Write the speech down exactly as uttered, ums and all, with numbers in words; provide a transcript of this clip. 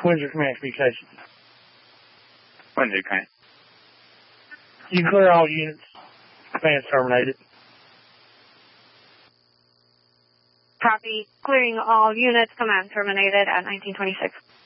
Windsor Command Communications. Windsor Command. You clear all units. Command terminated. Copy. Clearing all units. Command terminated at nineteen twenty-six.